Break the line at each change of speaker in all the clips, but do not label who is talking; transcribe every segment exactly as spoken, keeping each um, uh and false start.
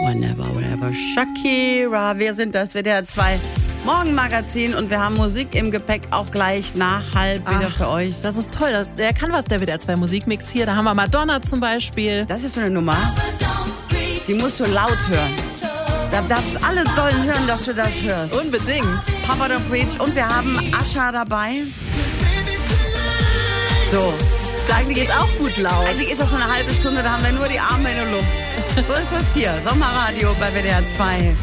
Whenever, whenever. Shakira, wir sind das W D R zwei Morgenmagazin und wir haben Musik im Gepäck, auch gleich nach halb wieder
Ach,
für euch.
Das ist toll, das, der kann was, der W D R zwei Musikmix hier. Da haben wir Madonna zum Beispiel.
Das ist so eine Nummer, die musst du laut hören. Da darfst alle sollen hören, dass du das hörst.
Unbedingt.
Papa Don't Preach und wir haben Ascha dabei. So.
Das geht auch gut laut.
Eigentlich ist das schon eine halbe Stunde, da haben wir nur die Arme in der Luft. So ist das hier. Sommerradio bei W D R zwei.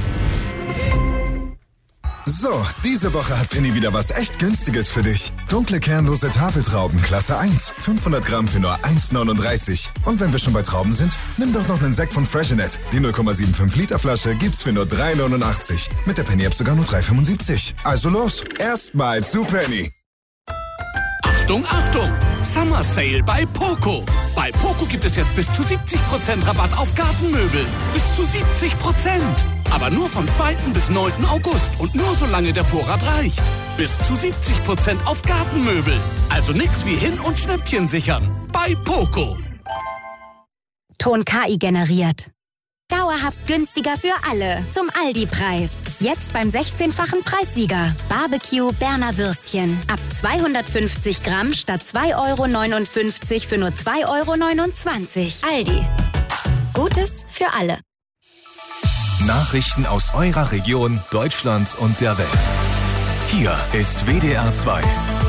So, diese Woche hat Penny wieder was echt Günstiges für dich. Dunkle kernlose Tafeltrauben, Klasse eins. fünfhundert Gramm für nur eins neununddreißig. Und wenn wir schon bei Trauben sind, nimm doch noch einen Sekt von Freshenet. Die null Komma fünfundsiebzig Liter Flasche gibt's für nur drei neunundachtzig. Mit der Penny-App sogar nur drei fünfundsiebzig. Also los, erstmal zu Penny.
Achtung, Achtung! Summer Sale bei Poco. Bei Poco gibt es jetzt bis zu siebzig Prozent Rabatt auf Gartenmöbel. Bis zu siebzig Prozent. Aber nur vom zweiten bis neunten August und nur solange der Vorrat reicht. Bis zu siebzig Prozent auf Gartenmöbel. Also nix wie hin- und Schnäppchen sichern. Bei Poco.
Ton K I generiert. Dauerhaft günstiger für alle. Zum Aldi-Preis. Jetzt beim sechzehnfachen Preissieger. Barbecue Berner Würstchen. Ab zweihundertfünfzig Gramm statt zwei Euro neunundfünfzig für nur zwei Euro neunundzwanzig. Aldi. Gutes für alle.
Nachrichten aus eurer Region, Deutschland und der Welt. Hier ist W D R zwei.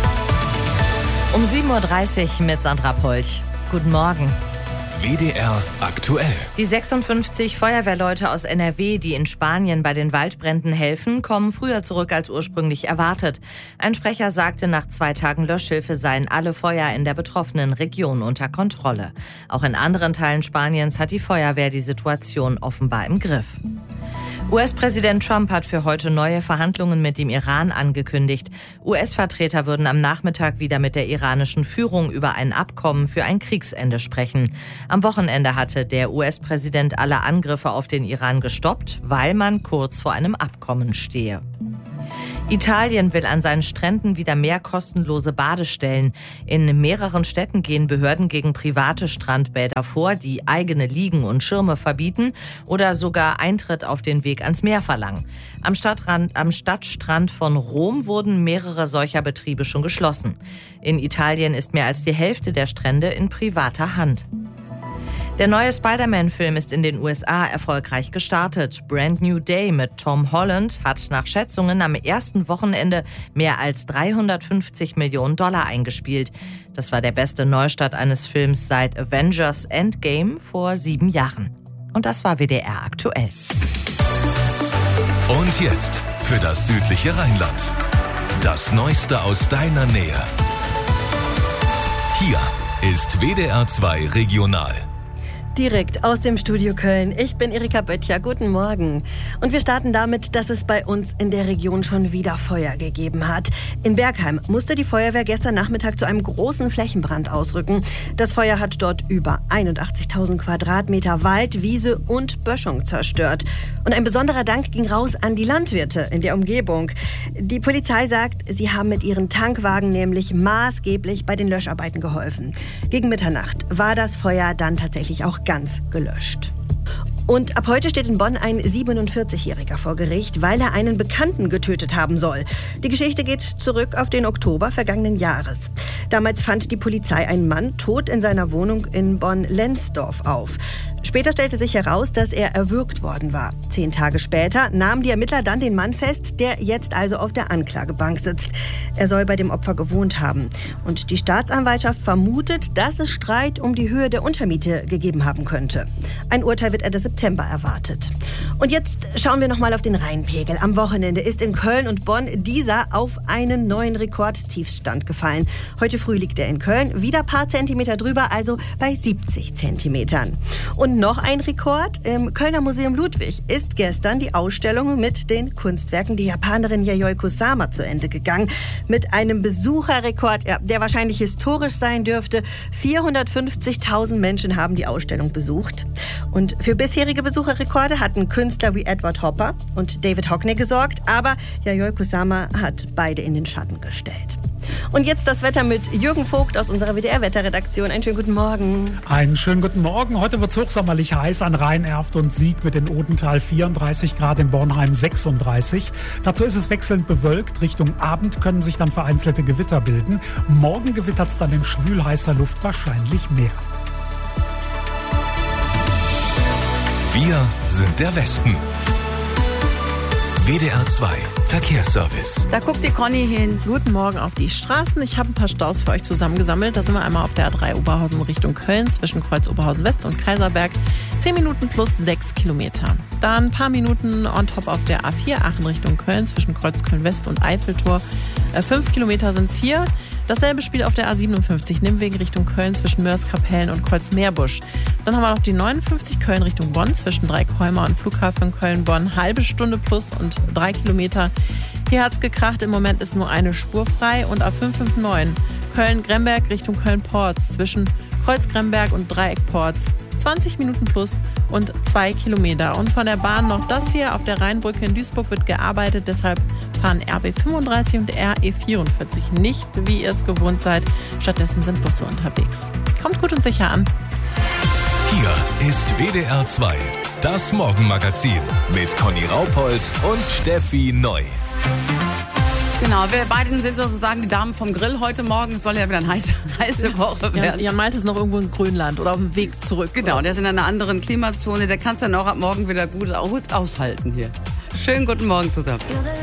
Um sieben Uhr dreißig mit Sandra Polch. Guten Morgen.
W D R aktuell.
Die sechsundfünfzig Feuerwehrleute aus N R W, die in Spanien bei den Waldbränden helfen, kommen früher zurück als ursprünglich erwartet. Ein Sprecher sagte, nach zwei Tagen Löschhilfe seien alle Feuer in der betroffenen Region unter Kontrolle. Auch in anderen Teilen Spaniens hat die Feuerwehr die Situation offenbar im Griff. U S-Präsident Trump hat für heute neue Verhandlungen mit dem Iran angekündigt. U S-Vertreter würden am Nachmittag wieder mit der iranischen Führung über ein Abkommen für ein Kriegsende sprechen. Am Wochenende hatte der U S-Präsident alle Angriffe auf den Iran gestoppt, weil man kurz vor einem Abkommen stehe. Italien will an seinen Stränden wieder mehr kostenlose Badestellen. In mehreren Städten gehen Behörden gegen private Strandbäder vor, die eigene Liegen und Schirme verbieten oder sogar Eintritt auf den Weg ans Meer verlangen. Am Stadtrand, am Stadtstrand von Rom wurden mehrere solcher Betriebe schon geschlossen. In Italien ist mehr als die Hälfte der Strände in privater Hand. Der neue Spider-Man-Film ist in den U S A erfolgreich gestartet. Brand New Day mit Tom Holland hat nach Schätzungen am ersten Wochenende mehr als dreihundertfünfzig Millionen Dollar eingespielt. Das war der beste Neustart eines Films seit Avengers Endgame vor sieben Jahren. Und das war W D R aktuell.
Und jetzt für das südliche Rheinland. Das Neueste aus deiner Nähe. Hier ist W D R zwei Regional.
Direkt aus dem Studio Köln. Ich bin Erika Böttcher. Guten Morgen. Und wir starten damit, dass es bei uns in der Region schon wieder Feuer gegeben hat. In Bergheim musste die Feuerwehr gestern Nachmittag zu einem großen Flächenbrand ausrücken. Das Feuer hat dort über einundachtzigtausend Quadratmeter Wald, Wiese und Böschung zerstört. Und ein besonderer Dank ging raus an die Landwirte in der Umgebung. Die Polizei sagt, sie haben mit ihren Tankwagen nämlich maßgeblich bei den Löscharbeiten geholfen. Gegen Mitternacht war das Feuer dann tatsächlich auch ganz gelöscht. Und ab heute steht in Bonn ein siebenundvierzigjähriger vor Gericht, weil er einen Bekannten getötet haben soll. Die Geschichte geht zurück auf den Oktober vergangenen Jahres. Damals fand die Polizei einen Mann tot in seiner Wohnung in Bonn-Lensdorf auf. Später stellte sich heraus, dass er erwürgt worden war. Zehn Tage später nahmen die Ermittler dann den Mann fest, der jetzt also auf der Anklagebank sitzt. Er soll bei dem Opfer gewohnt haben. Und die Staatsanwaltschaft vermutet, dass es Streit um die Höhe der Untermiete gegeben haben könnte. Ein Urteil wird Ende September erwartet. Und jetzt schauen wir nochmal auf den Rheinpegel. Am Wochenende ist in Köln und Bonn dieser auf einen neuen Rekordtiefstand gefallen. Heute früh liegt er in Köln wieder ein paar Zentimeter drüber, also bei siebzig Zentimetern. Und noch ein Rekord. Im Kölner Museum Ludwig ist gestern die Ausstellung mit den Kunstwerken der Japanerin Yayoi Kusama zu Ende gegangen. Mit einem Besucherrekord, ja, der wahrscheinlich historisch sein dürfte. vierhundertfünfzigtausend Menschen haben die Ausstellung besucht. Und für bisherige Besucherrekorde hatten Künstler wie Edward Hopper und David Hockney gesorgt. Aber Yayoi Kusama hat beide in den Schatten gestellt. Und jetzt das Wetter mit Jürgen Vogt aus unserer W D R-Wetterredaktion. Einen schönen guten Morgen.
Einen schönen guten Morgen. Heute wird es hochsommerlich heiß an Rhein, Erft und Sieg mit in Odenthal vierunddreißig Grad, in Bornheim sechsunddreißig. Dazu ist es wechselnd bewölkt. Richtung Abend können sich dann vereinzelte Gewitter bilden. Morgen gewittert es dann in schwül-heißer Luft wahrscheinlich mehr.
Wir sind der Westen. W D R zwei Verkehrsservice.
Da guckt die Conny hin.
Guten Morgen auf die Straßen. Ich habe ein paar Staus für euch zusammengesammelt. Da sind wir einmal auf der A drei Oberhausen Richtung Köln zwischen Kreuz Oberhausen West und Kaiserberg. zehn Minuten plus sechs Kilometer. Dann ein paar Minuten on top auf der A vier Aachen Richtung Köln zwischen Kreuz Köln West und Eiffeltor. fünf Kilometer sind es hier. Dasselbe Spiel auf der A siebenundfünfzig Nimmwegen Richtung Köln zwischen Mörs-Kapellen und Kreuz-Meerbusch. Dann haben wir noch die neunundfünfzig Köln Richtung Bonn zwischen Dreieckholmer und Flughafen Köln-Bonn. Halbe Stunde plus und drei Kilometer. Hier hat's gekracht. Im Moment ist nur eine Spur frei. Und A fünf fünf neun Köln-Gremberg Richtung Köln-Porz zwischen Kreuz-Gremberg und Dreieck-Porz. zwanzig Minuten plus und zwei Kilometer. Und von der Bahn noch das hier. Auf der Rheinbrücke in Duisburg wird gearbeitet. Deshalb fahren R B fünfunddreißig und R E vierundvierzig nicht, wie ihr es gewohnt seid. Stattdessen sind Busse unterwegs. Kommt gut und sicher an.
Hier ist W D R zwei, das Morgenmagazin mit Conny Raupold und Steffi Neu.
Genau, wir beiden sind sozusagen die Damen vom Grill heute Morgen. Es soll ja wieder eine heiße, heiße Woche werden.
Jan, Jan Malte ist noch irgendwo in Grönland oder auf dem Weg zurück.
Genau, der ist in einer anderen Klimazone. Der kann es dann auch ab morgen wieder gut aushalten hier. Schönen guten Morgen zusammen.